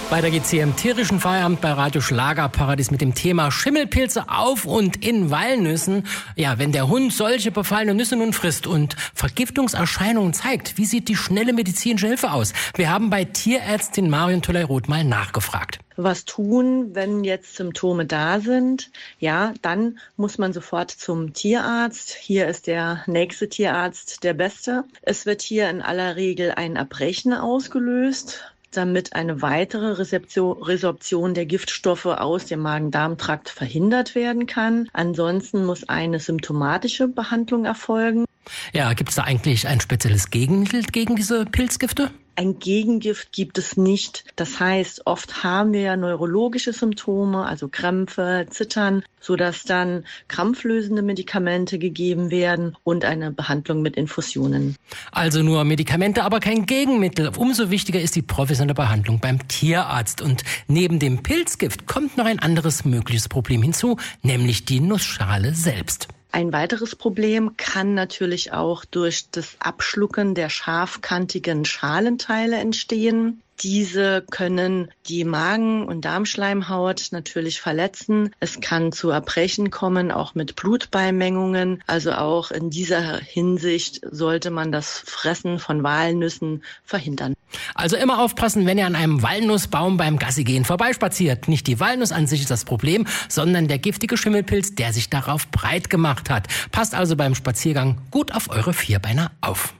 Weiter geht's hier im tierischen Feierabend bei Radio Schlagerparadies mit dem Thema Schimmelpilze auf und in Walnüssen. Ja, wenn der Hund solche befallene Nüsse nun frisst und Vergiftungserscheinungen zeigt, wie sieht die schnelle medizinische Hilfe aus? Wir haben bei Tierärztin Marion Tülley-Roth mal nachgefragt. Was tun, wenn jetzt Symptome da sind? Ja, dann muss man sofort zum Tierarzt. Hier ist der nächste Tierarzt der Beste. Es wird hier in aller Regel ein Erbrechen ausgelöst, damit eine weitere Resorption der Giftstoffe aus dem Magen-Darm-Trakt verhindert werden kann. Ansonsten muss eine symptomatische Behandlung erfolgen. Ja, gibt es da eigentlich ein spezielles Gegenmittel gegen diese Pilzgifte? Ein Gegengift gibt es nicht. Das heißt, oft haben wir ja neurologische Symptome, also Krämpfe, Zittern, sodass dann krampflösende Medikamente gegeben werden und eine Behandlung mit Infusionen. Also nur Medikamente, aber kein Gegenmittel. Umso wichtiger ist die professionelle Behandlung beim Tierarzt. Und neben dem Pilzgift kommt noch ein anderes mögliches Problem hinzu, nämlich die Nussschale selbst. Ein weiteres Problem kann natürlich auch durch das Abschlucken der scharfkantigen Schalenteile entstehen. Diese können die Magen- und Darmschleimhaut natürlich verletzen. Es kann zu Erbrechen kommen, auch mit Blutbeimengungen. Also auch in dieser Hinsicht sollte man das Fressen von Walnüssen verhindern. Also immer aufpassen, wenn ihr an einem Walnussbaum beim Gassigehen vorbeispaziert. Nicht die Walnuss an sich ist das Problem, sondern der giftige Schimmelpilz, der sich darauf breit gemacht hat. Passt also beim Spaziergang gut auf eure Vierbeiner auf.